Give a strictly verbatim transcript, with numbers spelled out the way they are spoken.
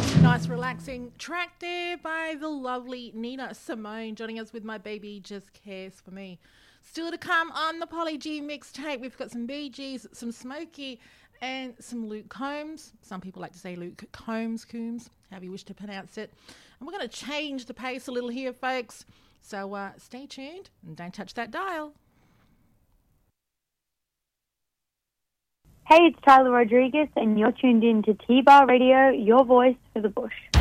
Nice relaxing track there by the lovely Nina Simone, joining us with My Baby Just Cares For Me. Still to come on the Polly G mixtape, we've got some Bee Gees, some Smokey, and some Luke Combs. Some people like to say Luke Combs, Coombs, however you wish to pronounce it. And we're going to change the pace a little here, folks. So uh, stay tuned and don't touch that dial. Hey, it's Tyler Rodriguez, and you're tuned in to T-Bar Radio, your voice for the bush.